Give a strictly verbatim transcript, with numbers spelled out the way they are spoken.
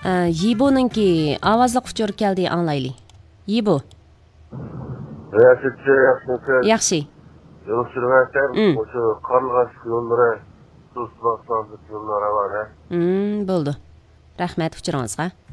Yibo'ninki ovozli uchur keldi, anglayli. Yibo. Yaxshi, yaxshi. Yaxshi. Yo'l sürversen, o'sha qarlg'ash yo'llari, to'sbaqsozlik yo'llari bor. Hmm, bo'ldi. Rahmat uchuringizga.